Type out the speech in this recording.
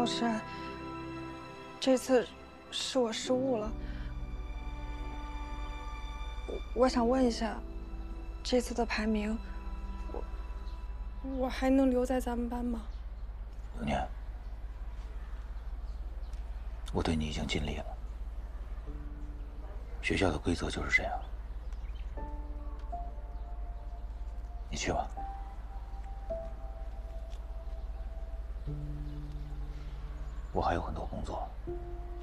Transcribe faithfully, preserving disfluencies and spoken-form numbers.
师，这次是我失误了。我我想问一下，这次的排名，我我还能留在咱们班吗？ 永年，我对你已经尽力了。学校的规则就是这样。你去吧。我还有很多工作。